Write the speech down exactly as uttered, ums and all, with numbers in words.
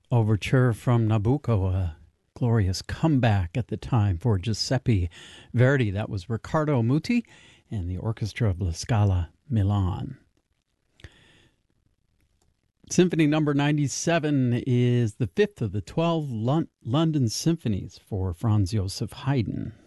Overture from Nabucco, a glorious comeback at the time for Giuseppe Verdi. That was Riccardo Muti and the orchestra of La Scala Milan. Symphony number ninety-seven is the fifth of the twelve Lon- London symphonies for Franz Joseph Haydn.